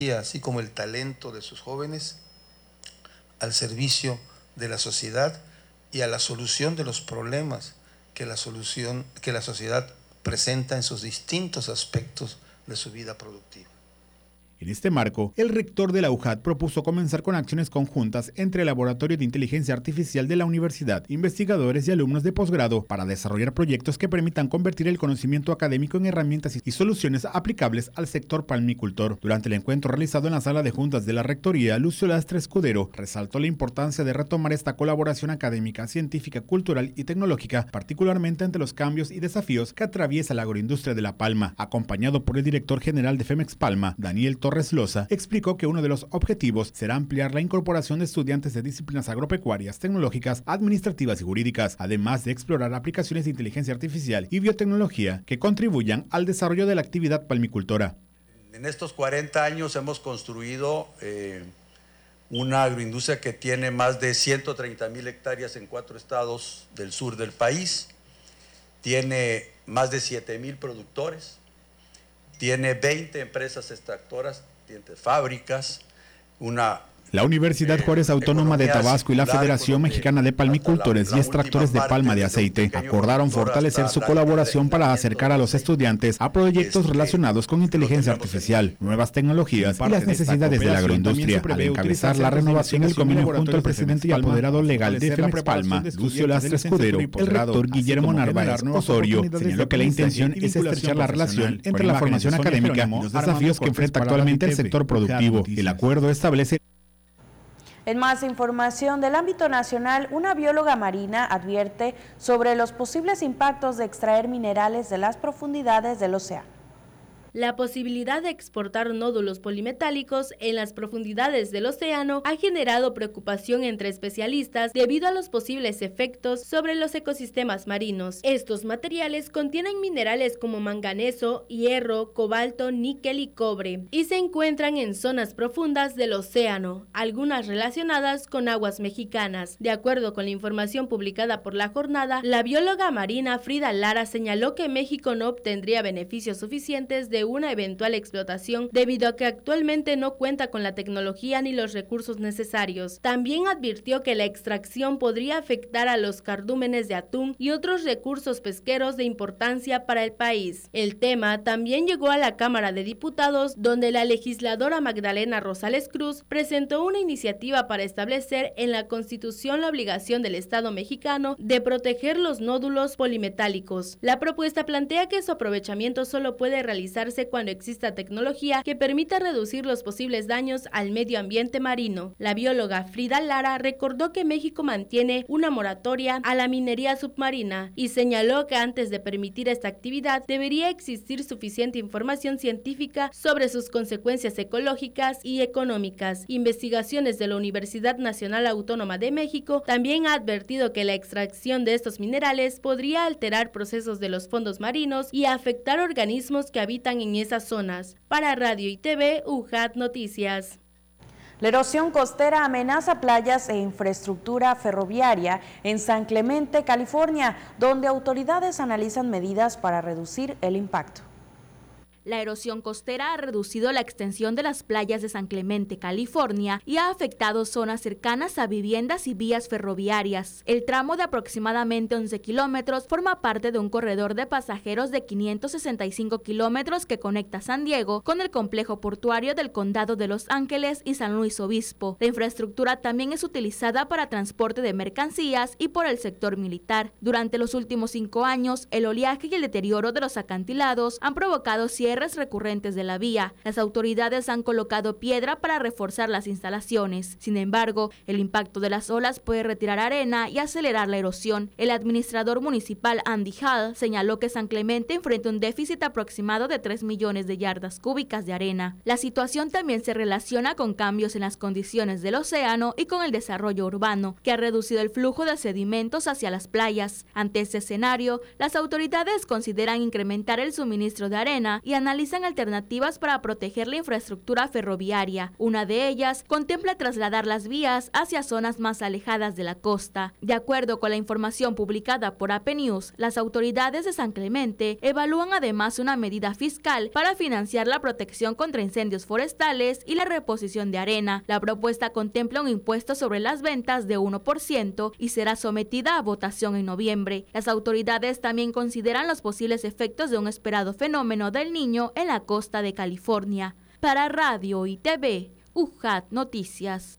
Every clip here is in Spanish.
así como el talento de sus jóvenes al servicio de la sociedad y a la solución de los problemas que la sociedad presenta en sus distintos aspectos de su vida productiva. En este marco, el rector de la UJAT propuso comenzar con acciones conjuntas entre el Laboratorio de Inteligencia Artificial de la Universidad, investigadores y alumnos de posgrado para desarrollar proyectos que permitan convertir el conocimiento académico en herramientas y soluciones aplicables al sector palmicultor. Durante el encuentro realizado en la sala de juntas de la Rectoría, Lucio Lastra Escudero resaltó la importancia de retomar esta colaboración académica, científica, cultural y tecnológica, particularmente ante los cambios y desafíos que atraviesa la agroindustria de La Palma. Acompañado por el director general de Femex Palma, Daniel Torres Loza, explicó que uno de los objetivos será ampliar la incorporación de estudiantes de disciplinas agropecuarias, tecnológicas, administrativas y jurídicas, además de explorar aplicaciones de inteligencia artificial y biotecnología que contribuyan al desarrollo de la actividad palmicultora. En estos 40 años hemos construido una agroindustria que tiene más de 130,000 hectáreas en 4 estados del sur del país, tiene más de 7,000 productores, tiene 20 empresas extractoras, tiene fábricas, La Universidad Juárez Autónoma de Tabasco y la Federación Mexicana de Palmicultores y Extractores de Palma de Aceite acordaron fortalecer su colaboración para acercar a los estudiantes a proyectos relacionados con inteligencia artificial, nuevas tecnologías y las necesidades de la agroindustria. Al encabezar la renovación del convenio junto al presidente y apoderado legal de Femex Palma, Lucio Lastra Escudero, el rector Guillermo Narváez Osorio señaló que la intención es estrechar la relación entre la formación académica y los desafíos que enfrenta actualmente el sector productivo. El acuerdo establece. En más información del ámbito nacional, una bióloga marina advierte sobre los posibles impactos de extraer minerales de las profundidades del océano. La posibilidad de exportar nódulos polimetálicos en las profundidades del océano ha generado preocupación entre especialistas debido a los posibles efectos sobre los ecosistemas marinos. Estos materiales contienen minerales como manganeso, hierro, cobalto, níquel y cobre, y se encuentran en zonas profundas del océano, algunas relacionadas con aguas mexicanas. De acuerdo con la información publicada por La Jornada, la bióloga marina Frida Lara señaló que México no obtendría beneficios suficientes de una eventual explotación debido a que actualmente no cuenta con la tecnología ni los recursos necesarios. También advirtió que la extracción podría afectar a los cardúmenes de atún y otros recursos pesqueros de importancia para el país. El tema también llegó a la Cámara de Diputados, donde la legisladora Magdalena Rosales Cruz presentó una iniciativa para establecer en la Constitución la obligación del Estado mexicano de proteger los nódulos polimetálicos. La propuesta plantea que su aprovechamiento solo puede realizarse cuando exista tecnología que permita reducir los posibles daños al medio ambiente marino. La bióloga Frida Lara recordó que México mantiene una moratoria a la minería submarina y señaló que antes de permitir esta actividad debería existir suficiente información científica sobre sus consecuencias ecológicas y económicas. Investigaciones de la Universidad Nacional Autónoma de México también ha advertido que la extracción de estos minerales podría alterar procesos de los fondos marinos y afectar organismos que habitan en esas zonas. Para Radio y TV, UJAT Noticias. La erosión costera amenaza playas e infraestructura ferroviaria en San Clemente, California, donde autoridades analizan medidas para reducir el impacto. La erosión costera ha reducido la extensión de las playas de San Clemente, California, y ha afectado zonas cercanas a viviendas y vías ferroviarias. El tramo de aproximadamente 11 kilómetros forma parte de un corredor de pasajeros de 565 kilómetros que conecta San Diego con el complejo portuario del Condado de Los Ángeles y San Luis Obispo. La infraestructura también es utilizada para transporte de mercancías y por el sector militar. Durante los últimos 5 años, el oleaje y el deterioro de los acantilados han provocado cierres recurrentes de la vía. Las autoridades han colocado piedra para reforzar las instalaciones. Sin embargo, el impacto de las olas puede retirar arena y acelerar la erosión. El administrador municipal Andy Hall señaló que San Clemente enfrenta un déficit aproximado de 3 millones de yardas cúbicas de arena. La situación también se relaciona con cambios en las condiciones del océano y con el desarrollo urbano, que ha reducido el flujo de sedimentos hacia las playas. Ante este escenario, las autoridades consideran incrementar el suministro de arena y analizan alternativas para proteger la infraestructura ferroviaria. Una de ellas contempla trasladar las vías hacia zonas más alejadas de la costa. De acuerdo con la información publicada por AP News, las autoridades de San Clemente evalúan además una medida fiscal para financiar la protección contra incendios forestales y la reposición de arena. La propuesta contempla un impuesto sobre las ventas de 1% y será sometida a votación en noviembre. Las autoridades también consideran los posibles efectos de un esperado fenómeno del Niño en la costa de California. Para Radio y TV, UJAT Noticias.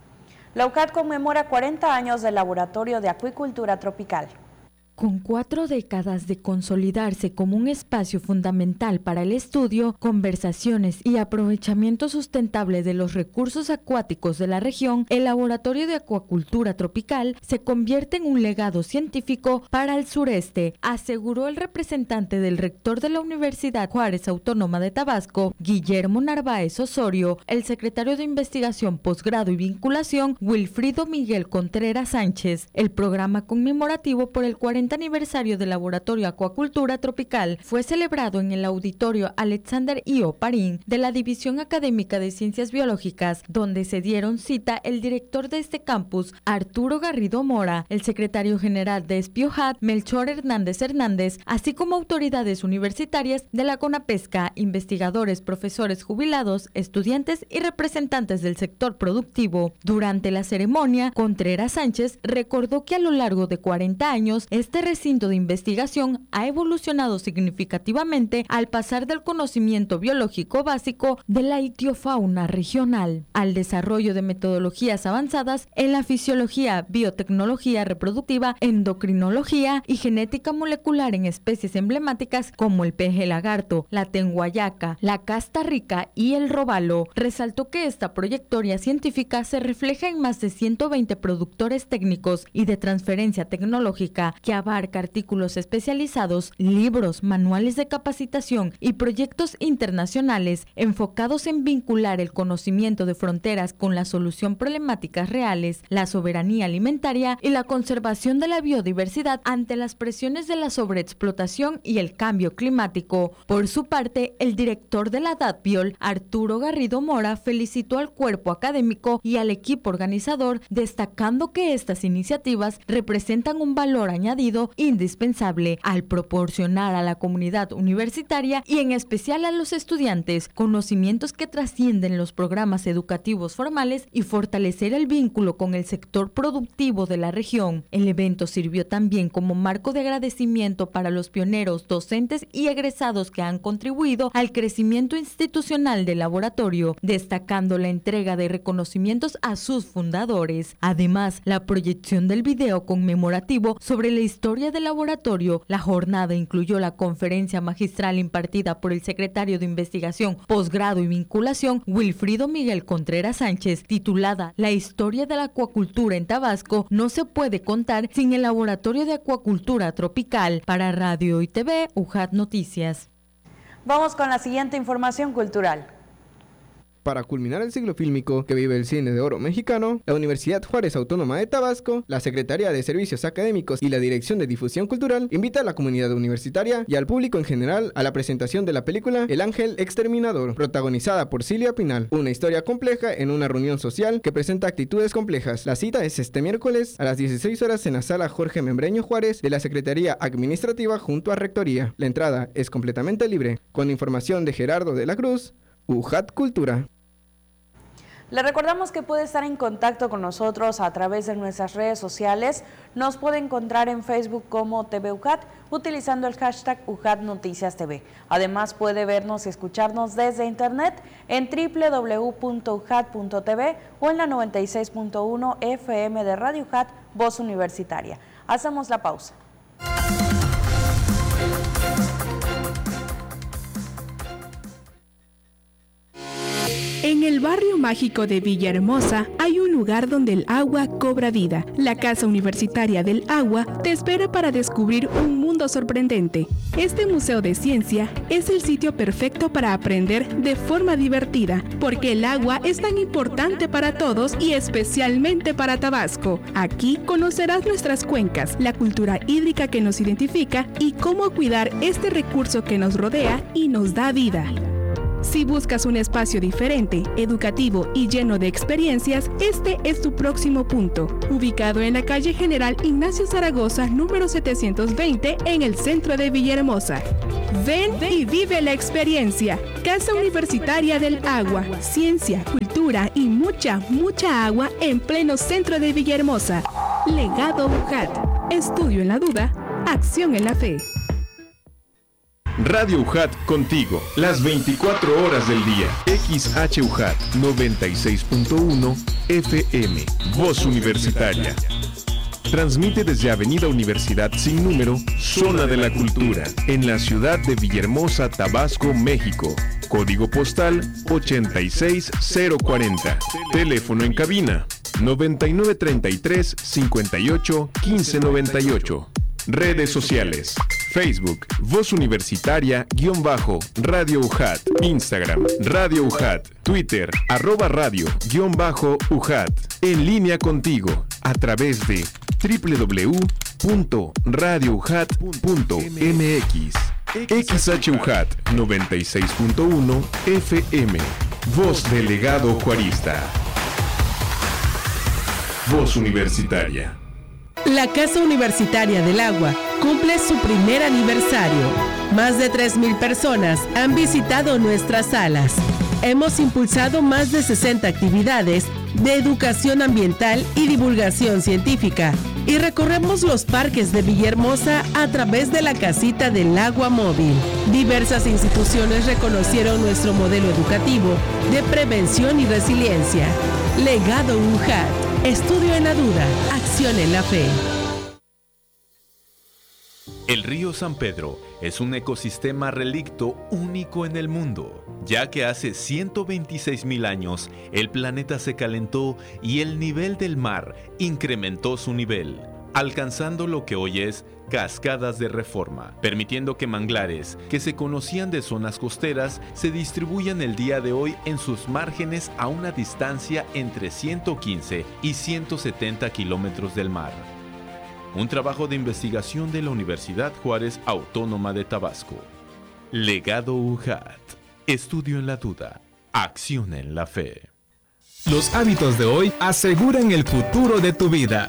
La UJAT conmemora 40 años del Laboratorio de Acuicultura Tropical. Con 4 décadas de consolidarse como un espacio fundamental para el estudio, conversaciones y aprovechamiento sustentable de los recursos acuáticos de la región, el Laboratorio de Acuacultura Tropical se convierte en un legado científico para el sureste, aseguró el representante del rector de la Universidad Juárez Autónoma de Tabasco, Guillermo Narváez Osorio, el secretario de Investigación, Posgrado y Vinculación, Wilfrido Miguel Contreras Sánchez. El programa conmemorativo por el 40 aniversario del Laboratorio Acuacultura Tropical fue celebrado en el Auditorio Alexander I. Oparín de la División Académica de Ciencias Biológicas, donde se dieron cita el director de este campus, Arturo Garrido Mora, el secretario general de SPIOJAT, Melchor Hernández Hernández, así como autoridades universitarias de la CONAPESCA, investigadores, profesores jubilados, estudiantes y representantes del sector productivo. Durante la ceremonia, Contreras Sánchez recordó que a lo largo de 40 años, este recinto de investigación ha evolucionado significativamente al pasar del conocimiento biológico básico de la ictiofauna regional al desarrollo de metodologías avanzadas en la fisiología, biotecnología reproductiva, endocrinología y genética molecular en especies emblemáticas como el peje lagarto, la tenguayaca, la casta rica y el robalo. Resaltó que esta trayectoria científica se refleja en más de 120 productores técnicos y de transferencia tecnológica que abarca artículos especializados, libros, manuales de capacitación y proyectos internacionales enfocados en vincular el conocimiento de fronteras con la solución problemáticas reales, la soberanía alimentaria y la conservación de la biodiversidad ante las presiones de la sobreexplotación y el cambio climático. Por su parte, el director de la DATBIOL, Arturo Garrido Mora, felicitó al cuerpo académico y al equipo organizador, destacando que estas iniciativas representan un valor añadido indispensable al proporcionar a la comunidad universitaria y en especial a los estudiantes conocimientos que trascienden los programas educativos formales y fortalecer el vínculo con el sector productivo de la región. El evento sirvió también como marco de agradecimiento para los pioneros, docentes y egresados que han contribuido al crecimiento institucional del laboratorio, destacando la entrega de reconocimientos a sus fundadores. Además, la proyección del video conmemorativo sobre la historia del laboratorio. La jornada incluyó la conferencia magistral impartida por el secretario de Investigación, Posgrado y Vinculación, Wilfrido Miguel Contreras Sánchez, titulada La historia de la acuacultura en Tabasco no se puede contar sin el Laboratorio de Acuacultura Tropical. Para Radio y TV, UJAT Noticias. Vamos con la siguiente información cultural. Para culminar el siglo fílmico que vive el cine de oro mexicano, la Universidad Juárez Autónoma de Tabasco, la Secretaría de Servicios Académicos y la Dirección de Difusión Cultural invita a la comunidad universitaria y al público en general a la presentación de la película El Ángel Exterminador, protagonizada por Silvia Pinal, una historia compleja en una reunión social que presenta actitudes complejas. La cita es este miércoles a las 16 horas en la sala Jorge Membreño Juárez de la Secretaría Administrativa junto a Rectoría. La entrada es completamente libre. Con información de Gerardo de la Cruz, UJAT Cultura. Le recordamos que puede estar en contacto con nosotros a través de nuestras redes sociales. Nos puede encontrar en Facebook como TV UJAT utilizando el hashtag UJAT Noticias TV. Además puede vernos y escucharnos desde internet en www.ujat.tv o en la 96.1 FM de Radio UJAT, Voz Universitaria. Hacemos la pausa. En el barrio mágico de Villahermosa hay un lugar donde el agua cobra vida. La Casa Universitaria del Agua te espera para descubrir un mundo sorprendente. Este museo de ciencia es el sitio perfecto para aprender de forma divertida, porque el agua es tan importante para todos y especialmente para Tabasco. Aquí conocerás nuestras cuencas, la cultura hídrica que nos identifica y cómo cuidar este recurso que nos rodea y nos da vida. Si buscas un espacio diferente, educativo y lleno de experiencias, este es tu próximo punto. Ubicado en la calle General Ignacio Zaragoza, número 720, en el centro de Villahermosa. Ven y vive la experiencia. Casa Universitaria del Agua, ciencia, cultura y mucha agua en pleno centro de Villahermosa. Legado UJAT. Estudio en la duda, acción en la fe. Radio UJAT contigo, las 24 horas del día. XHUJAT 96.1 FM, Voz Universitaria. Transmite desde Avenida Universidad sin número, Zona de la Cultura, en la ciudad de Villahermosa, Tabasco, México. Código postal 86040. Teléfono en cabina 9933 58 1598. Redes sociales: Facebook, Voz Universitaria _Radio UJAT, Instagram, Radio UJAT, Twitter, @radio_UJAT. En línea contigo, a través de www.radioujat.mx. XHUJAT 96.1 FM, Voz del Legado Juarista. Voz Universitaria. La Casa Universitaria del Agua cumple su primer aniversario. Más de 3,000 personas han visitado nuestras salas. Hemos impulsado más de 60 actividades de educación ambiental y divulgación científica. Y recorremos los parques de Villahermosa a través de la Casita del Agua Móvil. Diversas instituciones reconocieron nuestro modelo educativo de prevención y resiliencia. Legado UJAT. Estudio en la duda, acción en la fe. El río San Pedro es un ecosistema relicto único en el mundo, ya que hace 126,000 años el planeta se calentó y el nivel del mar incrementó su nivel, alcanzando lo que hoy es Cascadas de Reforma, permitiendo que manglares que se conocían de zonas costeras se distribuyan el día de hoy en sus márgenes a una distancia entre 115 y 170 kilómetros del mar. Un trabajo de investigación de la Universidad Juárez Autónoma de Tabasco. Legado UJAT. Estudio en la duda. Acción en la fe. Los hábitos de hoy aseguran el futuro de tu vida.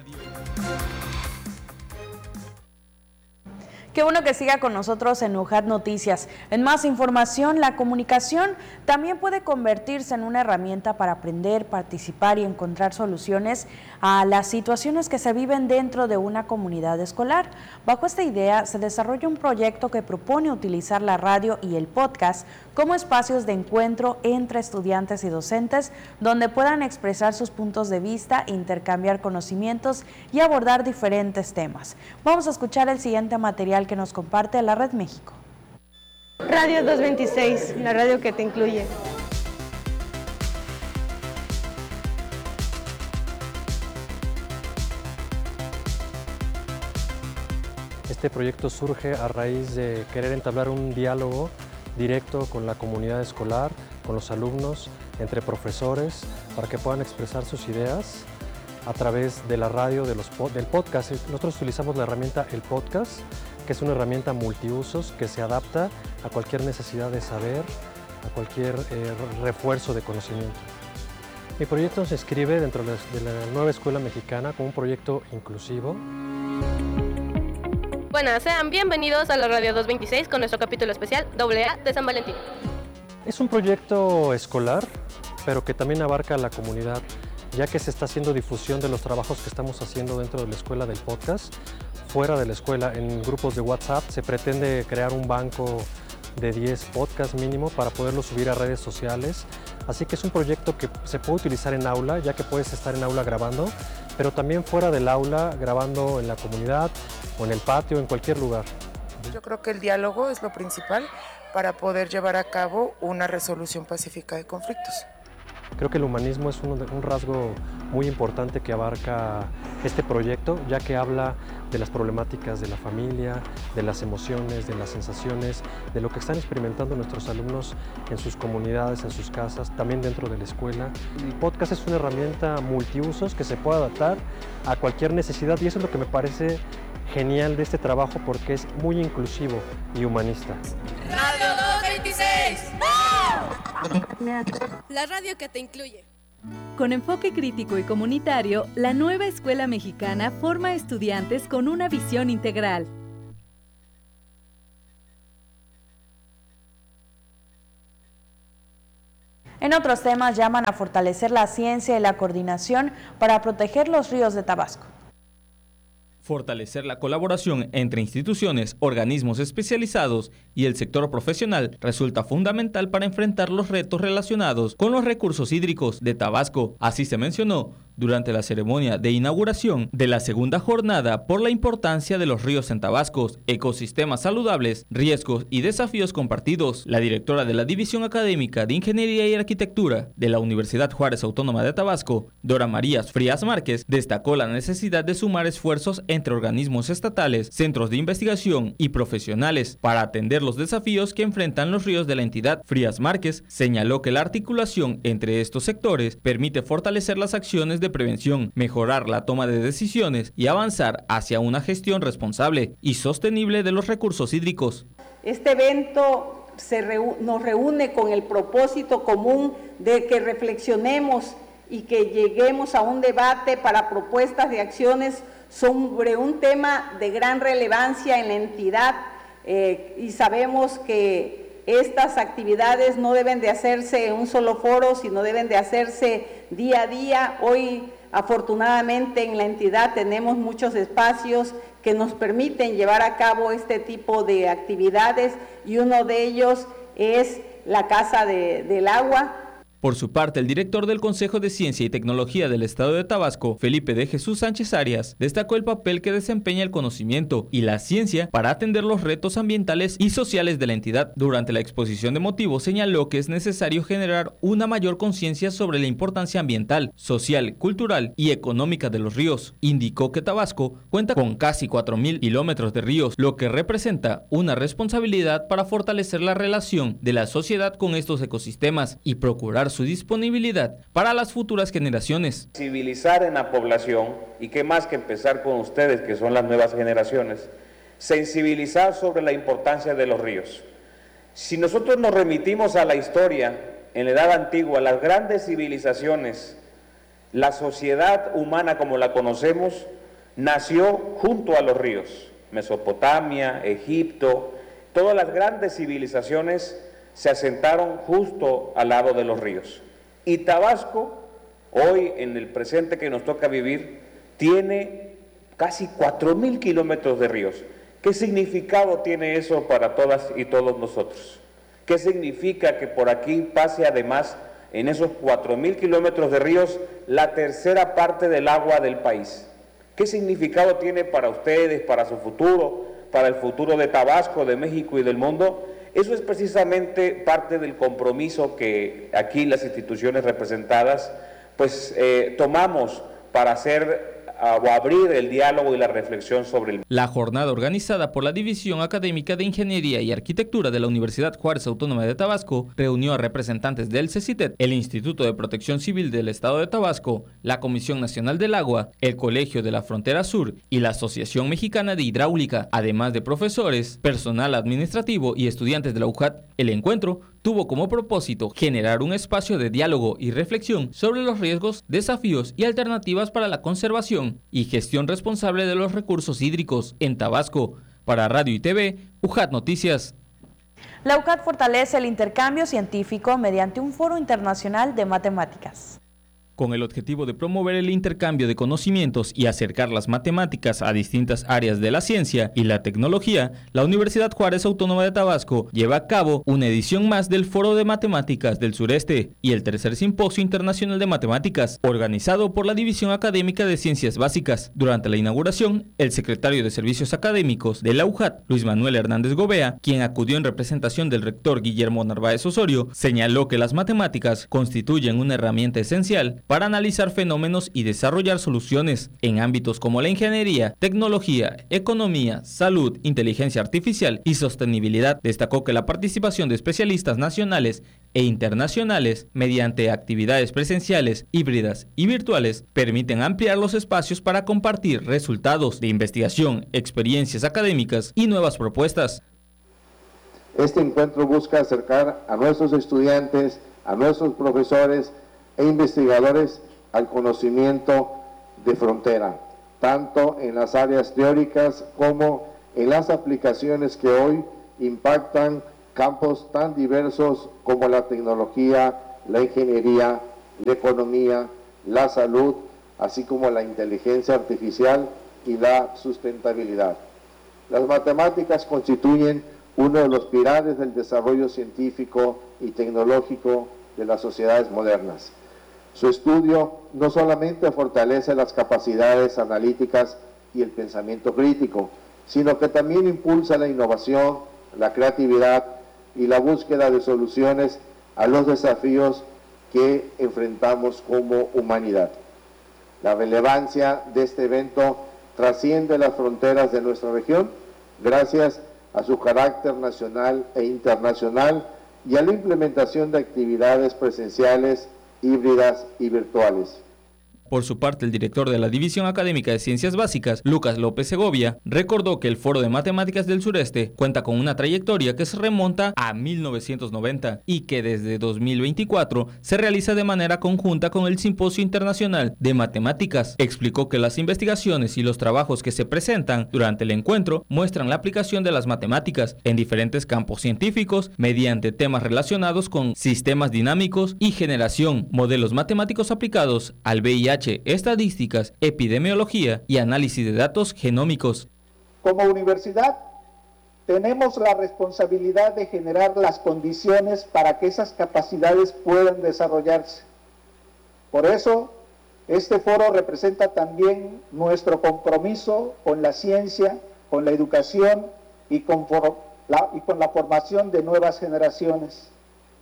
Qué bueno que siga con nosotros en UJAT Noticias. En más información, la comunicación también puede convertirse en una herramienta para aprender, participar y encontrar soluciones a las situaciones que se viven dentro de una comunidad escolar. Bajo esta idea, se desarrolla un proyecto que propone utilizar la radio y el podcast como espacios de encuentro entre estudiantes y docentes, donde puedan expresar sus puntos de vista, intercambiar conocimientos y abordar diferentes temas. Vamos a escuchar el siguiente material que nos comparte la Red México. Radio 226, la radio que te incluye. Este proyecto surge a raíz de querer entablar un diálogo directo con la comunidad escolar, con los alumnos, entre profesores, para que puedan expresar sus ideas a través de la radio, del podcast. Nosotros utilizamos la herramienta el podcast, que es una herramienta multiusos que se adapta a cualquier necesidad de saber, a cualquier refuerzo de conocimiento. Mi proyecto se inscribe dentro de la nueva escuela mexicana como un proyecto inclusivo. Buenas, sean bienvenidos a la Radio 226 con nuestro capítulo especial AA de San Valentín. Es un proyecto escolar, pero que también abarca a la comunidad, ya que se está haciendo difusión de los trabajos que estamos haciendo dentro de la escuela del podcast. Fuera de la escuela, en grupos de WhatsApp, se pretende crear un banco de 10 podcasts mínimo para poderlo subir a redes sociales. Así que es un proyecto que se puede utilizar en aula, ya que puedes estar en aula grabando, pero también fuera del aula, grabando en la comunidad o en el patio, en cualquier lugar. Yo creo que el diálogo es lo principal para poder llevar a cabo una resolución pacífica de conflictos. Creo que el humanismo es un rasgo muy importante que abarca este proyecto, ya que habla de las problemáticas de la familia, de las emociones, de las sensaciones, de lo que están experimentando nuestros alumnos en sus comunidades, en sus casas, también dentro de la escuela. El podcast es una herramienta multiusos que se puede adaptar a cualquier necesidad y eso es lo que me parece genial de este trabajo porque es muy inclusivo y humanista. Radio 226. La radio que te incluye. Con enfoque crítico y comunitario, la nueva escuela mexicana forma estudiantes con una visión integral. En otros temas, llaman a fortalecer la ciencia y la coordinación para proteger los ríos de Tabasco. Fortalecer la colaboración entre instituciones, organismos especializados y el sector profesional resulta fundamental para enfrentar los retos relacionados con los recursos hídricos de Tabasco. Así se mencionó durante la ceremonia de inauguración de la segunda jornada por la importancia de los ríos en Tabasco, ecosistemas saludables, riesgos y desafíos compartidos. La directora de la División Académica de Ingeniería y Arquitectura de la Universidad Juárez Autónoma de Tabasco, Dora María Frías Márquez, destacó la necesidad de sumar esfuerzos entre organismos estatales, centros de investigación y profesionales para atender los desafíos que enfrentan los ríos de la entidad. Frías Márquez señaló que la articulación entre estos sectores permite fortalecer las acciones de prevención, mejorar la toma de decisiones y avanzar hacia una gestión responsable y sostenible de los recursos hídricos. Este evento nos reúne con el propósito común de que reflexionemos y que lleguemos a un debate para propuestas de acciones sobre un tema de gran relevancia en la entidad y sabemos que estas actividades no deben de hacerse en un solo foro, sino deben de hacerse día a día. Hoy, afortunadamente, en la entidad tenemos muchos espacios que nos permiten llevar a cabo este tipo de actividades y uno de ellos es la Casa del Agua. Por su parte, el director del Consejo de Ciencia y Tecnología del Estado de Tabasco, Felipe de Jesús Sánchez Arias, destacó el papel que desempeña el conocimiento y la ciencia para atender los retos ambientales y sociales de la entidad. Durante la exposición de motivos señaló que es necesario generar una mayor conciencia sobre la importancia ambiental, social, cultural y económica de los ríos. Indicó que Tabasco cuenta con casi 4.000 kilómetros de ríos, lo que representa una responsabilidad para fortalecer la relación de la sociedad con estos ecosistemas y procurar su disponibilidad para las futuras generaciones. Civilizar en la población, y qué más que empezar con ustedes, que son las nuevas generaciones, sensibilizar sobre la importancia de los ríos. Si nosotros nos remitimos a la historia, en la edad antigua, las grandes civilizaciones, la sociedad humana como la conocemos, nació junto a los ríos. Mesopotamia, Egipto, todas las grandes civilizaciones se asentaron justo al lado de los ríos. Y Tabasco, hoy en el presente que nos toca vivir, tiene casi 4.000 kilómetros de ríos. ¿Qué significado tiene eso para todas y todos nosotros? ¿Qué significa que por aquí pase además en esos 4.000 kilómetros de ríos la tercera parte del agua del país? ¿Qué significado tiene para ustedes, para su futuro, para el futuro de Tabasco, de México y del mundo? Eso es precisamente parte del compromiso que aquí las instituciones representadas pues tomamos para hacer o abrir el diálogo y la reflexión sobre el... La jornada organizada por la División Académica de Ingeniería y Arquitectura de la Universidad Juárez Autónoma de Tabasco reunió a representantes del CECITET, el Instituto de Protección Civil del Estado de Tabasco, la Comisión Nacional del Agua, el Colegio de la Frontera Sur y la Asociación Mexicana de Hidráulica, además de profesores, personal administrativo y estudiantes de la UJAT. El encuentro tuvo como propósito generar un espacio de diálogo y reflexión sobre los riesgos, desafíos y alternativas para la conservación y gestión responsable de los recursos hídricos en Tabasco. Para Radio y TV, UJAT Noticias. La UJAT fortalece el intercambio científico mediante un foro internacional de matemáticas. Con el objetivo de promover el intercambio de conocimientos y acercar las matemáticas a distintas áreas de la ciencia y la tecnología, la Universidad Juárez Autónoma de Tabasco lleva a cabo una edición más del Foro de Matemáticas del Sureste y el tercer Simposio Internacional de Matemáticas, organizado por la División Académica de Ciencias Básicas. Durante la inauguración, el secretario de Servicios Académicos de la UJAT, Luis Manuel Hernández Gobea, quien acudió en representación del rector Guillermo Narváez Osorio, señaló que las matemáticas constituyen una herramienta esencial para analizar fenómenos y desarrollar soluciones en ámbitos como la ingeniería, tecnología, economía, salud, inteligencia artificial y sostenibilidad. Destacó que la participación de especialistas nacionales e internacionales mediante actividades presenciales, híbridas y virtuales permiten ampliar los espacios para compartir resultados de investigación, experiencias académicas y nuevas propuestas. Este encuentro busca acercar a nuestros estudiantes, a nuestros profesores e investigadores al conocimiento de frontera, tanto en las áreas teóricas como en las aplicaciones que hoy impactan campos tan diversos como la tecnología, la ingeniería, la economía, la salud, así como la inteligencia artificial y la sustentabilidad. Las matemáticas constituyen uno de los pilares del desarrollo científico y tecnológico de las sociedades modernas. Su estudio no solamente fortalece las capacidades analíticas y el pensamiento crítico, sino que también impulsa la innovación, la creatividad y la búsqueda de soluciones a los desafíos que enfrentamos como humanidad. La relevancia de este evento trasciende las fronteras de nuestra región gracias a su carácter nacional e internacional y a la implementación de actividades presenciales, híbridas y virtuales. Por su parte, el director de la División Académica de Ciencias Básicas, Lucas López Segovia, recordó que el Foro de Matemáticas del Sureste cuenta con una trayectoria que se remonta a 1990 y que desde 2024 se realiza de manera conjunta con el Simposio Internacional de Matemáticas. Explicó que las investigaciones y los trabajos que se presentan durante el encuentro muestran la aplicación de las matemáticas en diferentes campos científicos mediante temas relacionados con sistemas dinámicos y generación, modelos matemáticos aplicados al VIH, estadísticas, epidemiología y análisis de datos genómicos. Como universidad, tenemos la responsabilidad de generar las condiciones para que esas capacidades puedan desarrollarse. Por eso, este foro representa también nuestro compromiso con la ciencia, con la educación y con la formación de nuevas generaciones.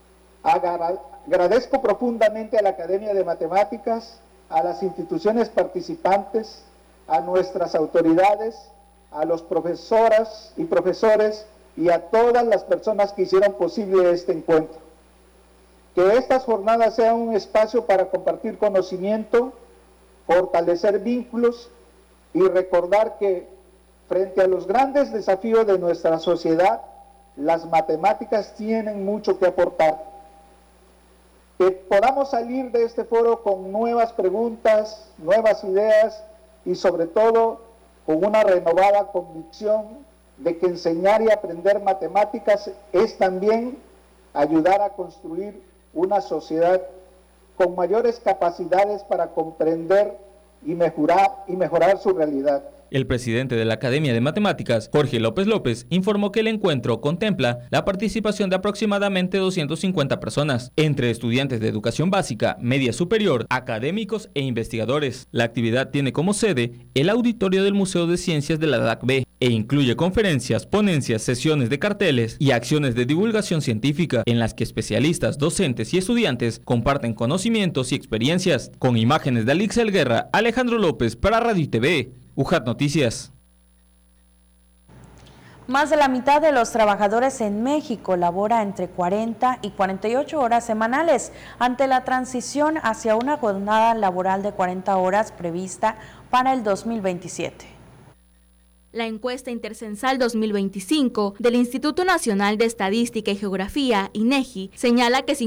Agradezco profundamente a la Academia de Matemáticas, a las instituciones participantes, a nuestras autoridades, a los profesoras y profesores y a todas las personas que hicieron posible este encuentro. Que estas jornadas sean un espacio para compartir conocimiento, fortalecer vínculos y recordar que frente a los grandes desafíos de nuestra sociedad, las matemáticas tienen mucho que aportar. Que podamos salir de este foro con nuevas preguntas, nuevas ideas y sobre todo con una renovada convicción de que enseñar y aprender matemáticas es también ayudar a construir una sociedad con mayores capacidades para comprender y mejorar su realidad. El presidente de la Academia de Matemáticas, Jorge López López, informó que el encuentro contempla la participación de aproximadamente 250 personas, entre estudiantes de educación básica, media superior, académicos e investigadores. La actividad tiene como sede el auditorio del Museo de Ciencias de la DACB e incluye conferencias, ponencias, sesiones de carteles y acciones de divulgación científica en las que especialistas, docentes y estudiantes comparten conocimientos y experiencias. Con imágenes de Alixel Guerra, Alejandro López para Radio y TV. UJAT Noticias. Más de la mitad de los trabajadores en México labora entre 40 y 48 horas semanales ante la transición hacia una jornada laboral de 40 horas prevista para el 2027. La encuesta intercensal 2025 del Instituto Nacional de Estadística y Geografía, INEGI, señala que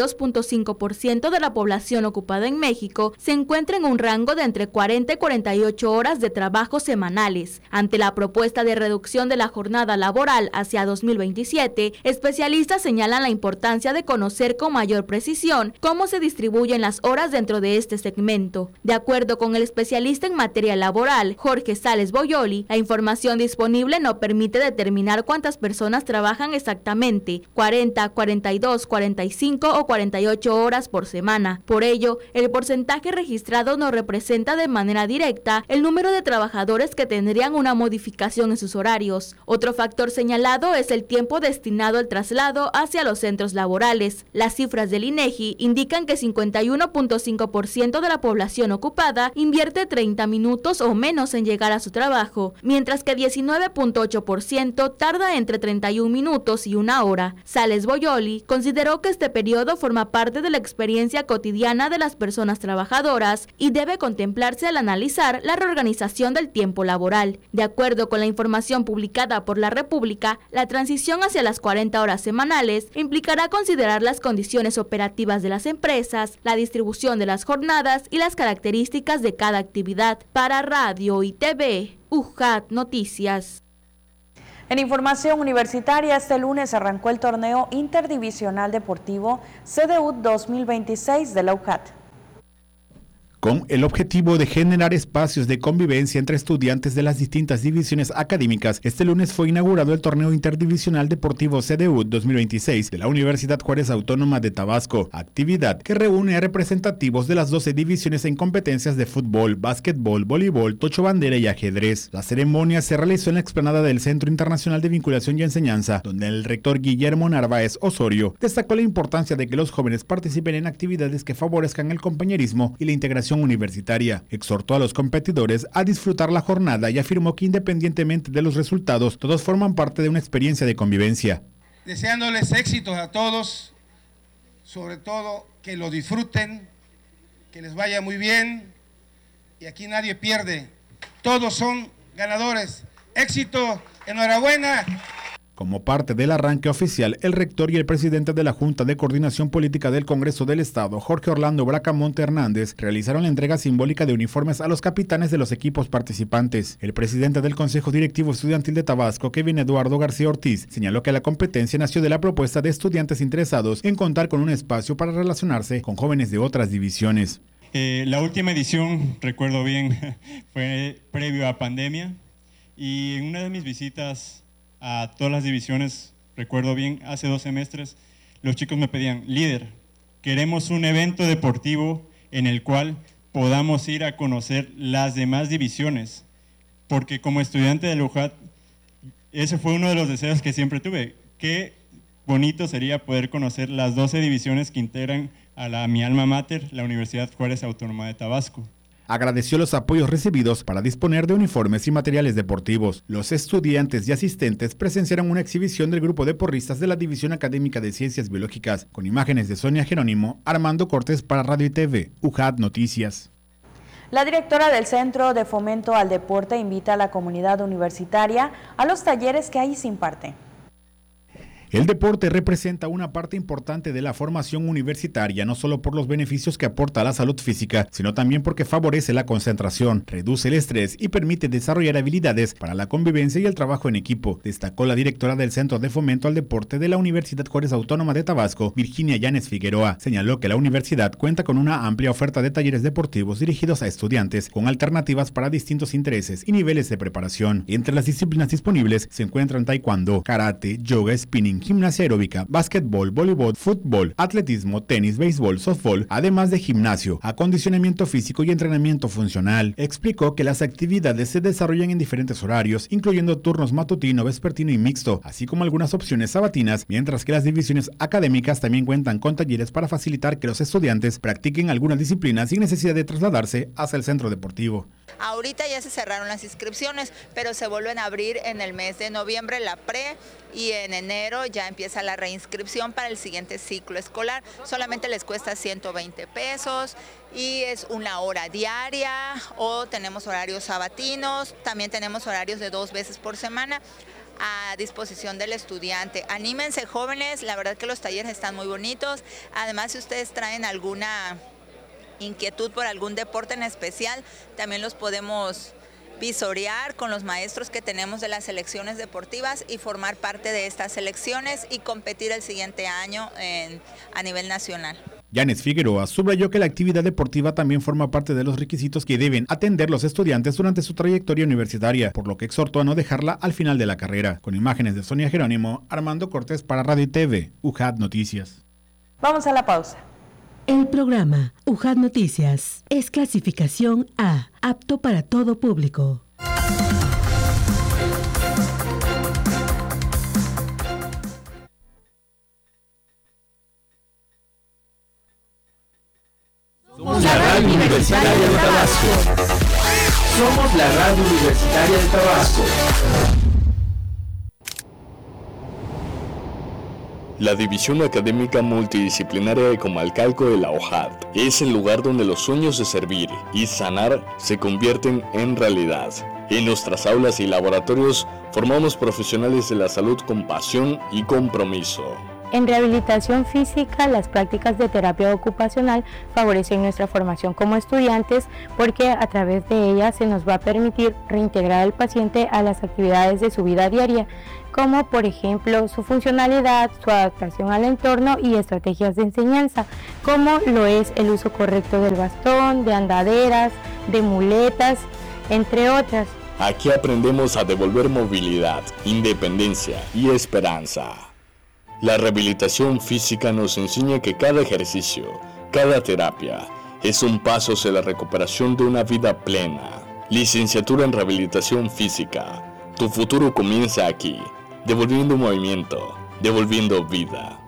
52.5% de la población ocupada en México se encuentra en un rango de entre 40 y 48 horas de trabajo semanales. Ante la propuesta de reducción de la jornada laboral hacia 2027, especialistas señalan la importancia de conocer con mayor precisión cómo se distribuyen las horas dentro de este segmento. De acuerdo con el especialista en materia laboral, Jorge Sales Boyoli, la información disponible no permite determinar cuántas personas trabajan exactamente, 40, 42, 45 o 48 horas por semana. Por ello, el porcentaje registrado no representa de manera directa el número de trabajadores que tendrían una modificación en sus horarios. Otro factor señalado es el tiempo destinado al traslado hacia los centros laborales. Las cifras del INEGI indican que 51.5% de la población ocupada invierte 30 minutos o menos en llegar a su trabajo, mientras que 19.8% tarda entre 31 minutos y una hora. Sales Boyoli consideró que este periodo forma parte de la experiencia cotidiana de las personas trabajadoras y debe contemplarse al analizar la reorganización del tiempo laboral. De acuerdo con la información publicada por La República, la transición hacia las 40 horas semanales implicará considerar las condiciones operativas de las empresas, la distribución de las jornadas y las características de cada actividad. Para Radio y TV, UJAT Noticias. En información universitaria, este lunes arrancó el torneo interdivisional deportivo CDU 2026 de la UJAT. Con el objetivo de generar espacios de convivencia entre estudiantes de las distintas divisiones académicas, este lunes fue inaugurado el torneo interdivisional deportivo CDU 2026 de la Universidad Juárez Autónoma de Tabasco, actividad que reúne a representativos de las 12 divisiones en competencias de fútbol, básquetbol, voleibol, tocho bandera y ajedrez. La ceremonia se realizó en la explanada del Centro Internacional de Vinculación y Enseñanza, donde el rector Guillermo Narváez Osorio destacó la importancia de que los jóvenes participen en actividades que favorezcan el compañerismo y la integración universitaria. Exhortó a los competidores a disfrutar la jornada y afirmó que independientemente de los resultados, todos forman parte de una experiencia de convivencia. Deseándoles éxitos a todos, sobre todo que lo disfruten, que les vaya muy bien y aquí nadie pierde, todos son ganadores. Éxito, enhorabuena. Como parte del arranque oficial, el rector y el presidente de la Junta de Coordinación Política del Congreso del Estado, Jorge Orlando Bracamonte Hernández, realizaron la entrega simbólica de uniformes a los capitanes de los equipos participantes. El presidente del Consejo Directivo Estudiantil de Tabasco, Kevin Eduardo García Ortiz, señaló que la competencia nació de la propuesta de estudiantes interesados en contar con un espacio para relacionarse con jóvenes de otras divisiones. La última edición, recuerdo bien, fue previo a pandemia y en una de mis visitas a todas las divisiones, recuerdo bien, hace 2 semestres, los chicos me pedían, líder, queremos un evento deportivo en el cual podamos ir a conocer las demás divisiones, porque como estudiante de la UJAT, ese fue uno de los deseos que siempre tuve. Qué bonito sería poder conocer las 12 divisiones que integran a mi alma mater, la Universidad Juárez Autónoma de Tabasco. Agradeció los apoyos recibidos para disponer de uniformes y materiales deportivos. Los estudiantes y asistentes presenciaron una exhibición del grupo de porristas de la División Académica de Ciencias Biológicas, con imágenes de Sonia Jerónimo, Armando Cortés para Radio y TV, UJAT Noticias. La directora del Centro de Fomento al Deporte invita a la comunidad universitaria a los talleres que ahí se imparten. El deporte representa una parte importante de la formación universitaria, no solo por los beneficios que aporta a la salud física, sino también porque favorece la concentración, reduce el estrés y permite desarrollar habilidades para la convivencia y el trabajo en equipo, destacó la directora del Centro de Fomento al Deporte de la Universidad Juárez Autónoma de Tabasco, Virginia Llanes Figueroa. Señaló que la universidad cuenta con una amplia oferta de talleres deportivos dirigidos a estudiantes, con alternativas para distintos intereses y niveles de preparación. Entre las disciplinas disponibles se encuentran taekwondo, karate, yoga, spinning, gimnasia aeróbica, básquetbol, voleibol, fútbol, atletismo, tenis, béisbol, softball, además de gimnasio, acondicionamiento físico y entrenamiento funcional. Explicó que las actividades se desarrollan en diferentes horarios, incluyendo turnos matutino, vespertino y mixto, así como algunas opciones sabatinas, mientras que las divisiones académicas también cuentan con talleres para facilitar que los estudiantes practiquen algunas disciplinas sin necesidad de trasladarse hacia el centro deportivo. Ahorita ya se cerraron las inscripciones, pero se vuelven a abrir en el mes de noviembre la pre y en enero ya empieza la reinscripción para el siguiente ciclo escolar. Solamente les cuesta 120 pesos y es 1 hora diaria o tenemos horarios sabatinos, también tenemos horarios de 2 veces por semana a disposición del estudiante. Anímense, jóvenes, la verdad que los talleres están muy bonitos. Además, si ustedes traen alguna inquietud por algún deporte en especial, también los podemos visorear con los maestros que tenemos de las selecciones deportivas y formar parte de estas selecciones y competir el siguiente año a nivel nacional. Yanes Figueroa subrayó que la actividad deportiva también forma parte de los requisitos que deben atender los estudiantes durante su trayectoria universitaria, por lo que exhortó a no dejarla al final de la carrera. Con imágenes de Sonia Jerónimo, Armando Cortés para Radio y TV, UJAT Noticias. Vamos a la pausa. El programa UJAT Noticias es clasificación A, apto para todo público. Somos la Radio Universitaria de Tabasco. Somos la Radio Universitaria de Tabasco. La División Académica Multidisciplinaria de Comalcalco de la UJAT es el lugar donde los sueños de servir y sanar se convierten en realidad. En nuestras aulas y laboratorios formamos profesionales de la salud con pasión y compromiso. En rehabilitación física, las prácticas de terapia ocupacional favorecen nuestra formación como estudiantes porque a través de ellas se nos va a permitir reintegrar al paciente a las actividades de su vida diaria, como por ejemplo su funcionalidad, su adaptación al entorno y estrategias de enseñanza, como lo es el uso correcto del bastón, de andaderas, de muletas, entre otras. Aquí aprendemos a devolver movilidad, independencia y esperanza. La rehabilitación física nos enseña que cada ejercicio, cada terapia, es un paso hacia la recuperación de una vida plena. Licenciatura en Rehabilitación Física. Tu futuro comienza aquí, devolviendo movimiento, devolviendo vida.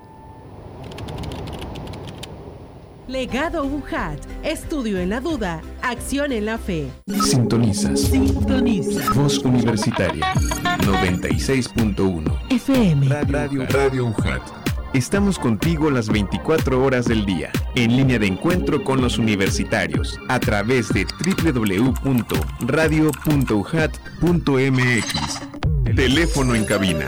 Legado UJAT, estudio en la duda, acción en la fe. Sintonizas. Voz Universitaria 96.1 FM. Radio UJAT. Estamos contigo las 24 horas del día, en línea de encuentro con los universitarios, a través de www.radio.ujat.mx. Teléfono en cabina.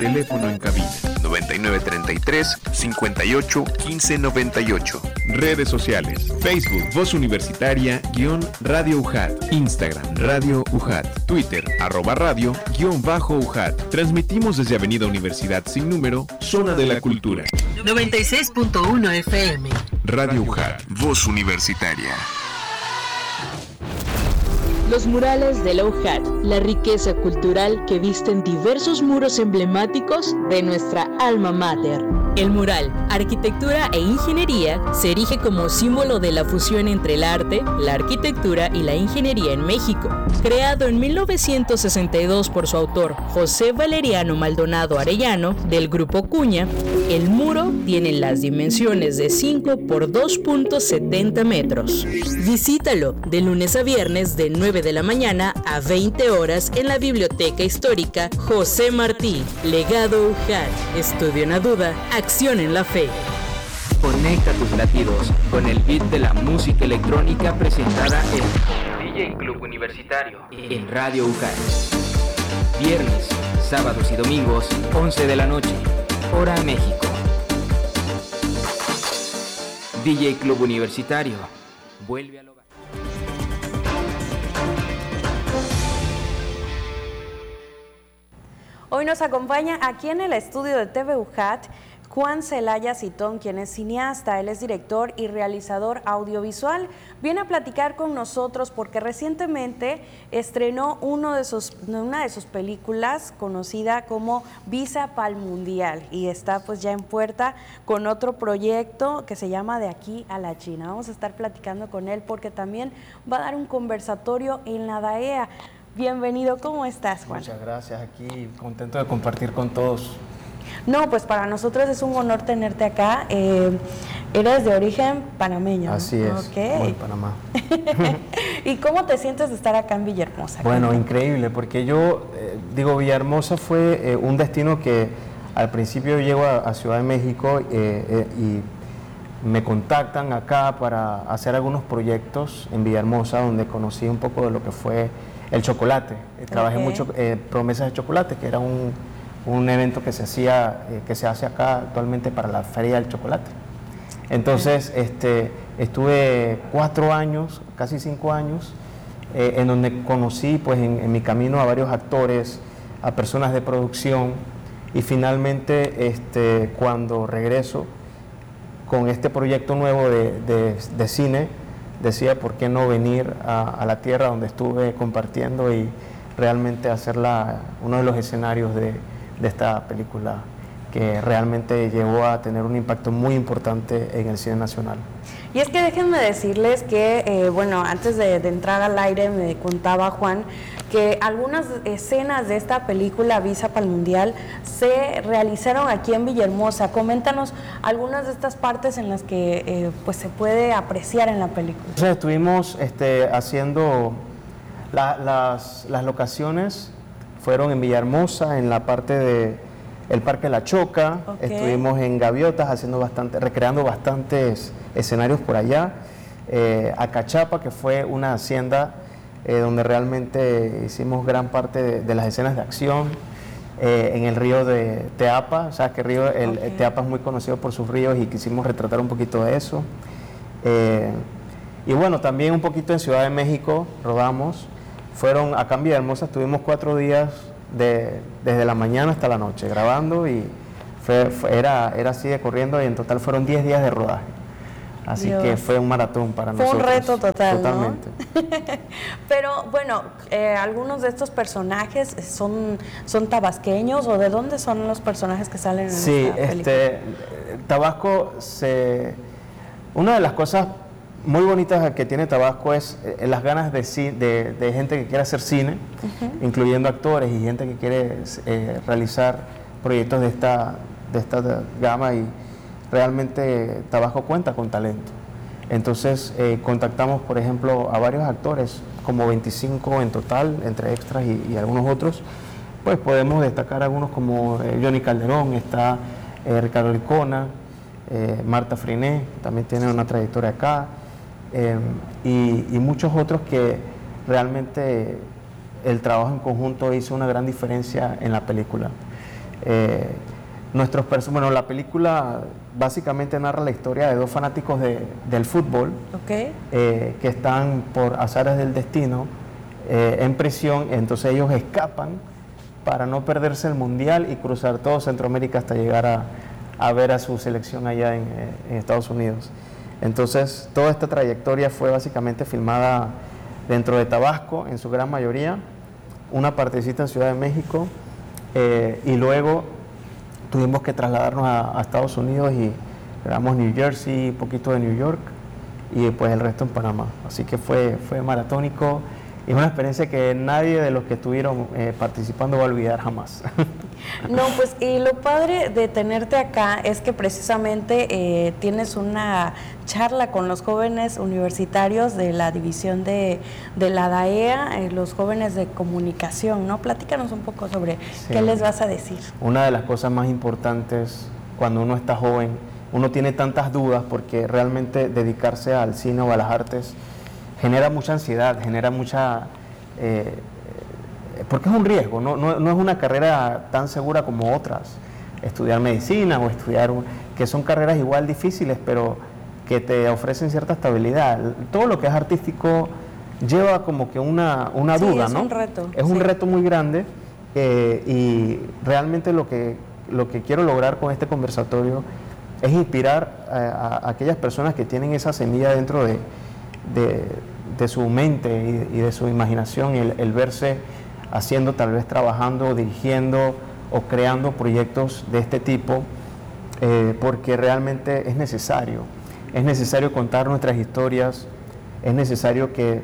9933-581598. Redes sociales. Facebook, Voz Universitaria, _Radio UJAT. Instagram, Radio UJAT. Twitter, @radio, _UJAT. Transmitimos desde Avenida Universidad sin número, Zona de la Cultura. 96.1 FM. Radio UJAT, Voz Universitaria. Los murales de la UJAT, la riqueza cultural que visten diversos muros emblemáticos de nuestra alma mater. El mural, arquitectura e ingeniería, se erige como símbolo de la fusión entre el arte, la arquitectura y la ingeniería en México. Creado en 1962 por su autor, José Valeriano Maldonado Arellano, del Grupo Cuña, el muro tiene las dimensiones de 5 por 2.70 metros. Visítalo de lunes a viernes de 9 de la mañana a 20 horas en la Biblioteca Histórica José Martí. Legado UJAT, estudio en la duda, acción en la fe. Conecta tus latidos con el beat de la música electrónica presentada en DJ Club Universitario en Radio UJAT. Viernes, sábados y domingos, 11 de la noche, hora México. DJ Club Universitario, vuelve al hogar. Hoy nos acompaña aquí en el estudio de TV UJAT Juan Celaya Citón, quien es cineasta, él es director y realizador audiovisual. Viene a platicar con nosotros porque recientemente estrenó una de sus películas conocida como Visa Pal Mundial y está pues ya en puerta con otro proyecto que se llama De Aquí a la China. Vamos a estar platicando con él porque también va a dar un conversatorio en la DAEA. Bienvenido, ¿cómo estás, Juan? Muchas gracias, aquí contento de compartir con todos. No, pues para nosotros es un honor tenerte acá. Eres de origen panameño. Así es, okay. Panamá. ¿Y cómo te sientes de estar acá en Villahermosa? Bueno, increíble, porque yo digo, Villahermosa fue un destino que al principio yo llego a Ciudad de México y me contactan acá para hacer algunos proyectos en Villahermosa, donde conocí un poco de lo que fue el chocolate. Trabajé mucho Promesas de Chocolate, que era un evento que se hacía, que se hace acá actualmente para la Feria del Chocolate. Entonces, estuve 4 años, casi 5 años, en donde conocí pues en mi camino a varios actores, a personas de producción, y finalmente cuando regreso con este proyecto nuevo de cine, decía por qué no venir a la tierra donde estuve compartiendo y realmente hacer uno de los escenarios de esta película, que realmente llegó a tener un impacto muy importante en el cine nacional. Y es que déjenme decirles que, bueno, antes de entrar al aire me contaba Juan que algunas escenas de esta película Visa para el Mundial se realizaron aquí en Villahermosa. Coméntanos algunas de estas partes en las que pues se puede apreciar en la película. Entonces estuvimos haciendo las locaciones, fueron en Villahermosa, en la parte de el Parque La Choca, estuvimos en Gaviotas recreando bastantes escenarios por allá, Acachapa, que fue una hacienda donde realmente hicimos gran parte de las escenas de acción, en el río de Teapa, o sea que Teapa es muy conocido por sus ríos y quisimos retratar un poquito de eso. Y bueno, también un poquito en Ciudad de México rodamos, acá en Villahermosa estuvimos 4 días desde la mañana hasta la noche grabando, y era así de corriendo, y en total fueron 10 días de rodaje. Así Dios. Que fue un maratón para nosotros. Fue un reto total, totalmente. ¿no? Pero bueno, algunos de estos personajes son tabasqueños, ¿o de dónde son los personajes que salen en esta película? Tabasco una de las cosas muy bonitas que tiene Tabasco es las ganas de gente que quiere hacer cine, incluyendo actores y gente que quiere realizar proyectos de esta gama, y realmente Tabasco cuenta con talento. Entonces contactamos, por ejemplo, a varios actores, como 25 en total, entre extras y algunos otros. Pues podemos destacar algunos como Johnny Calderón, está Ricardo Licona, Marta Friné, también tiene una trayectoria acá, y muchos otros que realmente el trabajo en conjunto hizo una gran diferencia en la película. La película básicamente narra la historia de 2 fanáticos del fútbol, que están por azares del destino en prisión. Entonces ellos escapan para no perderse el mundial y cruzar todo Centroamérica hasta llegar a ver a su selección allá en Estados Unidos. Entonces toda esta trayectoria fue básicamente filmada dentro de Tabasco en su gran mayoría, una partecita en Ciudad de México, y luego tuvimos que trasladarnos a Estados Unidos y grabamos New Jersey, un poquito de New York, y pues el resto en Panamá. Así que fue maratónico y una experiencia que nadie de los que estuvieron participando va a olvidar jamás. No, pues y lo padre de tenerte acá es que precisamente tienes una charla con los jóvenes universitarios de la división de la DAEA, los jóvenes de comunicación, ¿no? Platícanos un poco sobre qué les vas a decir. Una de las cosas más importantes cuando uno está joven, uno tiene tantas dudas, porque realmente dedicarse al cine o a las artes genera mucha ansiedad, genera mucha... porque es un riesgo, no es una carrera tan segura como otras. Estudiar medicina o que son carreras igual difíciles, pero que te ofrecen cierta estabilidad. Todo lo que es artístico lleva como que una duda, ¿no? Es un reto. Es un reto muy grande, y realmente lo que quiero lograr con este conversatorio es inspirar a aquellas personas que tienen esa semilla dentro de su mente y de su imaginación, el verse haciendo, tal vez trabajando, dirigiendo o creando proyectos de este tipo, porque realmente es necesario contar nuestras historias, es necesario que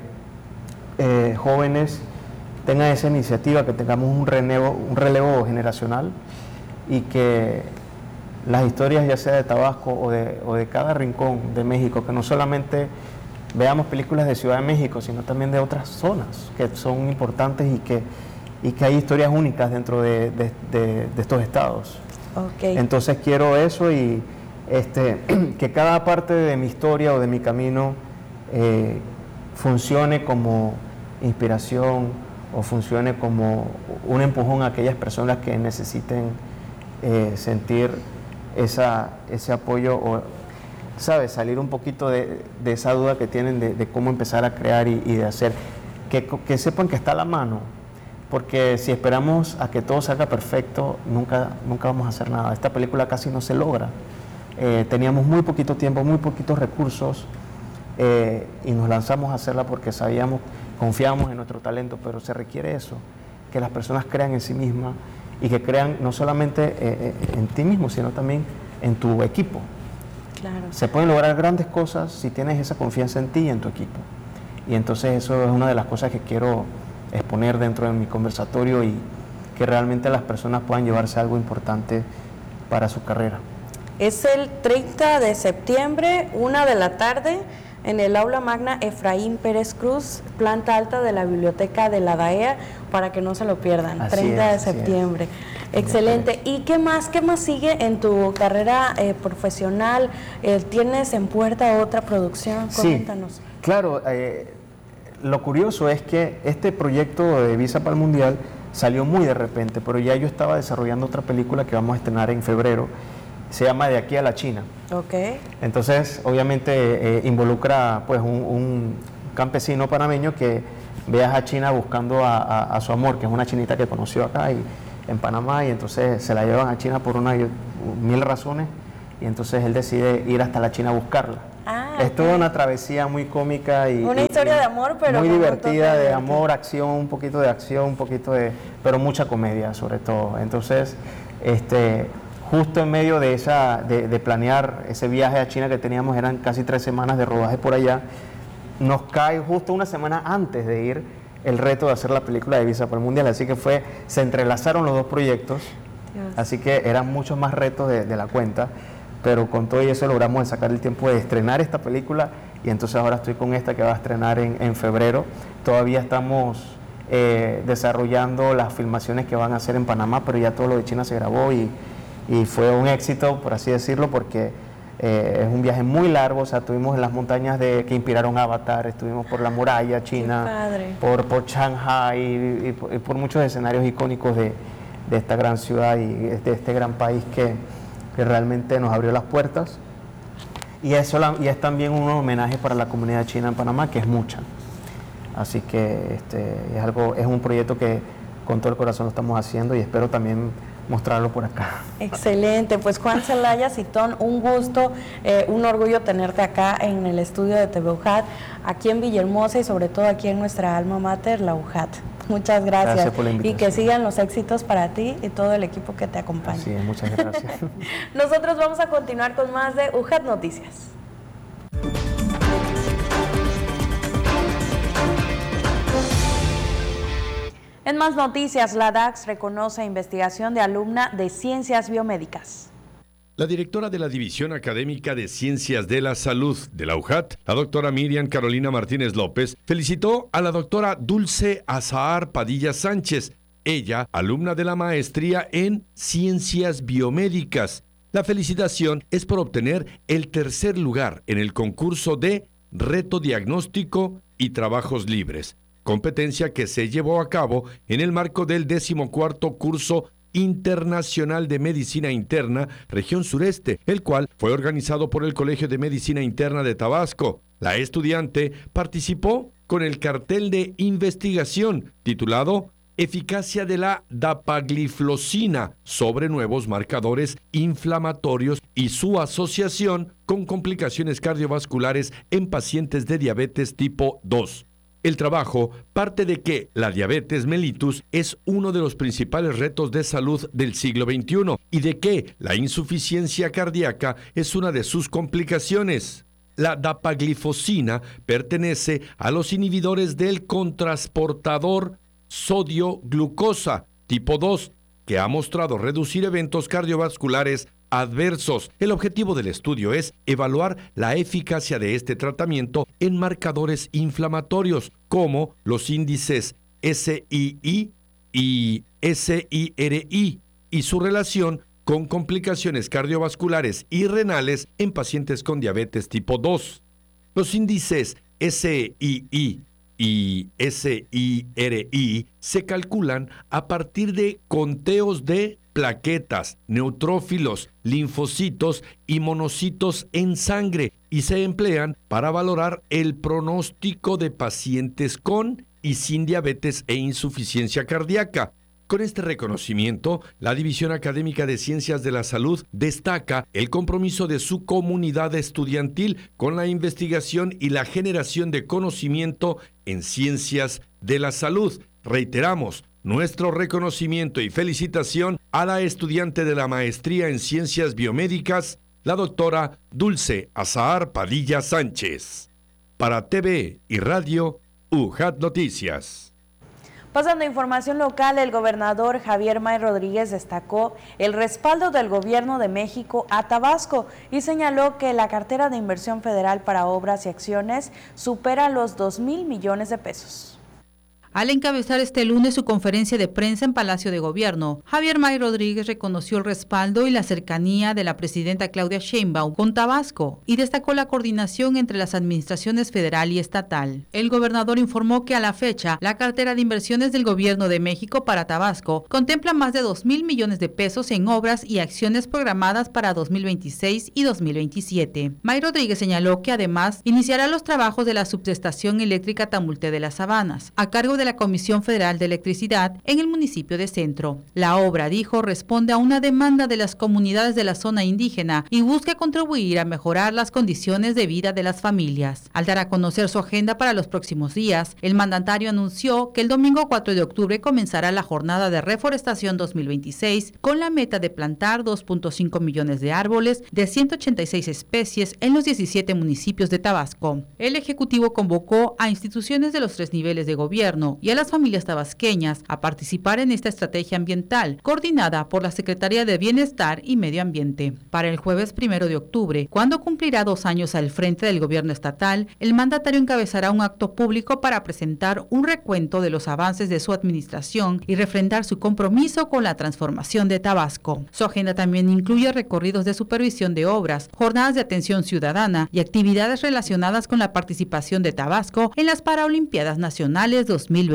jóvenes tengan esa iniciativa, que tengamos un relevo generacional, y que las historias ya sea de Tabasco o de cada rincón de México, que no solamente veamos películas de Ciudad de México, sino también de otras zonas que son importantes y que hay historias únicas dentro de estos estados. Okay. Entonces quiero eso y que cada parte de mi historia o de mi camino funcione como inspiración o funcione como un empujón a aquellas personas que necesiten sentir ese apoyo o, ¿sabes?, salir un poquito de esa duda que tienen de cómo empezar a crear y de hacer, que sepan que está a la mano, porque si esperamos a que todo salga perfecto, nunca vamos a hacer nada. Esta película casi no se logra. Teníamos muy poquito tiempo, muy poquitos recursos y nos lanzamos a hacerla porque confiábamos en nuestro talento, pero se requiere eso, que las personas crean en sí mismas y que crean no solamente en ti mismo, sino también en tu equipo. Claro. Se pueden lograr grandes cosas si tienes esa confianza en ti y en tu equipo. Y entonces eso es una de las cosas que quiero exponer dentro de mi conversatorio y que realmente las personas puedan llevarse algo importante para su carrera. Es el 30 de septiembre, 1 de la tarde, en el Aula Magna Efraín Pérez Cruz, planta alta de la Biblioteca de la DAEA, para que no se lo pierdan, Así 30 es, de septiembre. Excelente. ¿Y qué más sigue en tu carrera profesional? ¿Tienes en puerta otra producción? Coméntanos. Sí, claro. Lo curioso es que este proyecto de Visa para el Mundial salió muy de repente, pero ya yo estaba desarrollando otra película que vamos a estrenar en febrero. Se llama De aquí a la China. Okay. Entonces, obviamente, involucra pues un campesino panameño que viaja a China buscando a su amor, que es una chinita que conoció acá en Panamá, y entonces se la llevan a China por mil razones, y entonces él decide ir hasta la China a buscarla. Es toda una travesía muy cómica y una historia de amor, pero muy divertida, de amor, acción, un poquito de acción, pero mucha comedia sobre todo. Entonces, justo en medio de planear ese viaje a China que teníamos, eran casi 3 semanas de rodaje por allá, nos cae justo una semana antes de ir el reto de hacer la película de Visa para el Mundial, así que se entrelazaron los dos proyectos. Dios. Así que eran muchos más retos de la cuenta, pero con todo eso logramos sacar el tiempo de estrenar esta película y entonces ahora estoy con esta que va a estrenar en febrero. Todavía estamos desarrollando las filmaciones que van a hacer en Panamá, pero ya todo lo de China se grabó y fue un éxito, por así decirlo, porque es un viaje muy largo. O sea, estuvimos en las montañas que inspiraron Avatar, estuvimos por la muralla china, por Shanghai y por muchos escenarios icónicos de esta gran ciudad y de este gran país que realmente nos abrió las puertas. Y es también un homenaje para la comunidad china en Panamá, que es mucha. Así que es un proyecto que con todo el corazón lo estamos haciendo y espero también mostrarlo por acá. Excelente, pues Juan Celaya Citón, un gusto, un orgullo tenerte acá en el estudio de TV UJAT, aquí en Villahermosa y sobre todo aquí en nuestra alma mater, la UJAT. Muchas gracias. Gracias por la invitación. Y que sigan los éxitos para ti y todo el equipo que te acompaña. Sí, muchas gracias. Nosotros vamos a continuar con más de UJAT Noticias. En más noticias, la DACS reconoce investigación de alumna de Ciencias Biomédicas. La directora de la División Académica de Ciencias de la Salud de la UJAT, la doctora Miriam Carolina Martínez López, felicitó a la doctora Dulce Azahar Padilla Sánchez, ella, alumna de la maestría en Ciencias Biomédicas. La felicitación es por obtener el 3er lugar en el concurso de Reto Diagnóstico y Trabajos Libres, competencia que se llevó a cabo en el marco del 14º curso Internacional de Medicina Interna, Región Sureste, el cual fue organizado por el Colegio de Medicina Interna de Tabasco. La estudiante participó con el cartel de investigación titulado Eficacia de la dapagliflozina sobre nuevos marcadores inflamatorios y su asociación con complicaciones cardiovasculares en pacientes de diabetes tipo 2. El trabajo parte de que la diabetes mellitus es uno de los principales retos de salud del siglo XXI y de que la insuficiencia cardíaca es una de sus complicaciones. La dapagliflozina pertenece a los inhibidores del contrasportador sodio-glucosa tipo 2, que ha mostrado reducir eventos cardiovasculares adversos. El objetivo del estudio es evaluar la eficacia de este tratamiento en marcadores inflamatorios, como los índices SII y SIRI, y su relación con complicaciones cardiovasculares y renales en pacientes con diabetes tipo 2. Los índices SII y SIRI se calculan a partir de conteos de plaquetas, neutrófilos, linfocitos y monocitos en sangre y se emplean para valorar el pronóstico de pacientes con y sin diabetes e insuficiencia cardíaca. Con este reconocimiento, la División Académica de Ciencias de la Salud destaca el compromiso de su comunidad estudiantil con la investigación y la generación de conocimiento en ciencias de la salud. Reiteramos nuestro reconocimiento y felicitación a la estudiante de la Maestría en Ciencias Biomédicas, la doctora Dulce Azahar Padilla Sánchez. Para TV y Radio, UJAT Noticias. Pasando a información local, el gobernador Javier May Rodríguez destacó el respaldo del gobierno de México a Tabasco y señaló que la cartera de inversión federal para obras y acciones supera los 2,000 millones de pesos. Al encabezar este lunes su conferencia de prensa en Palacio de Gobierno, Javier May Rodríguez reconoció el respaldo y la cercanía de la presidenta Claudia Sheinbaum con Tabasco y destacó la coordinación entre las administraciones federal y estatal. El gobernador informó que a la fecha, la cartera de inversiones del Gobierno de México para Tabasco contempla más de 2,000 millones de pesos en obras y acciones programadas para 2026 y 2027. May Rodríguez señaló que además iniciará los trabajos de la subestación eléctrica Tamulte de las Sabanas, a cargo de la Comisión Federal de Electricidad en el municipio de Centro. La obra, dijo, responde a una demanda de las comunidades de la zona indígena y busca contribuir a mejorar las condiciones de vida de las familias. Al dar a conocer su agenda para los próximos días, el mandatario anunció que el domingo 4 de octubre comenzará la jornada de reforestación 2026 con la meta de plantar 2.5 millones de árboles de 186 especies en los 17 municipios de Tabasco. El Ejecutivo convocó a instituciones de los 3 niveles de gobierno y a las familias tabasqueñas a participar en esta estrategia ambiental, coordinada por la Secretaría de Bienestar y Medio Ambiente. Para el jueves 1 de octubre, cuando cumplirá 2 años al frente del gobierno estatal, el mandatario encabezará un acto público para presentar un recuento de los avances de su administración y refrendar su compromiso con la transformación de Tabasco. Su agenda también incluye recorridos de supervisión de obras, jornadas de atención ciudadana y actividades relacionadas con la participación de Tabasco en las Paralimpiadas Nacionales 2026.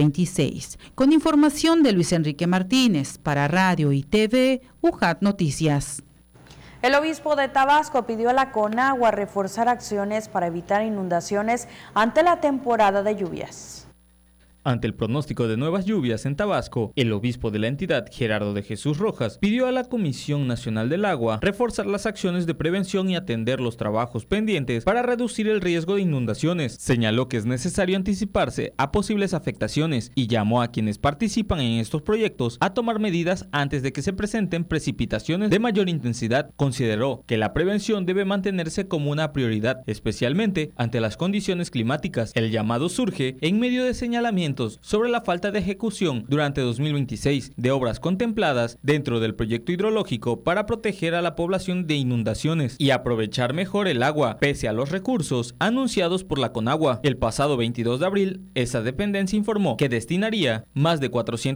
Con información de Luis Enrique Martínez, para Radio y TV, UJAT Noticias. El obispo de Tabasco pidió a la CONAGUA reforzar acciones para evitar inundaciones ante la temporada de lluvias. Ante el pronóstico de nuevas lluvias en Tabasco, el obispo de la entidad, Gerardo de Jesús Rojas, pidió a la Comisión Nacional del Agua reforzar las acciones de prevención y atender los trabajos pendientes para reducir el riesgo de inundaciones. Señaló que es necesario anticiparse a posibles afectaciones y llamó a quienes participan en estos proyectos a tomar medidas antes de que se presenten precipitaciones de mayor intensidad. Consideró que la prevención debe mantenerse como una prioridad, especialmente ante las condiciones climáticas. El llamado surge en medio de señalamientos sobre la falta de ejecución durante 2026 de obras contempladas dentro del proyecto hidrológico para proteger a la población de inundaciones y aprovechar mejor el agua, pese a los recursos anunciados por la CONAGUA. El pasado 22 de abril, esa dependencia informó que destinaría más de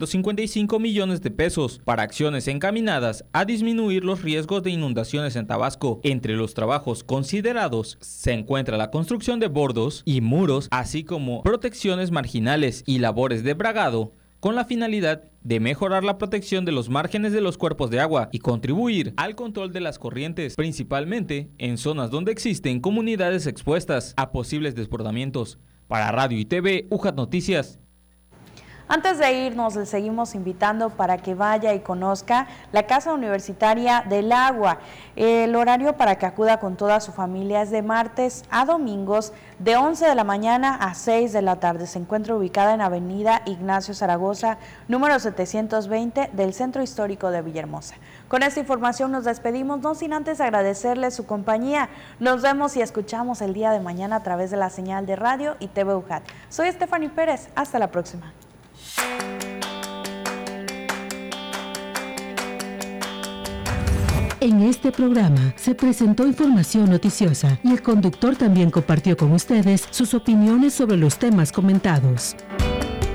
455 millones de pesos para acciones encaminadas a disminuir los riesgos de inundaciones en Tabasco. Entre los trabajos considerados se encuentra la construcción de bordos y muros, así como protecciones marginales y labores de bragado, con la finalidad de mejorar la protección de los márgenes de los cuerpos de agua y contribuir al control de las corrientes, principalmente en zonas donde existen comunidades expuestas a posibles desbordamientos. Para Radio y TV, UJAT Noticias. Antes de irnos, les seguimos invitando para que vaya y conozca la Casa Universitaria del Agua. El horario para que acuda con toda su familia es de martes a domingos, de 11 de la mañana a 6 de la tarde. Se encuentra ubicada en Avenida Ignacio Zaragoza, número 720 del Centro Histórico de Villahermosa. Con esta información nos despedimos, no sin antes agradecerles su compañía. Nos vemos y escuchamos el día de mañana a través de la señal de Radio y TV UJAT. Soy Stephanie Pérez, hasta la próxima. En este programa se presentó información noticiosa y el conductor también compartió con ustedes sus opiniones sobre los temas comentados.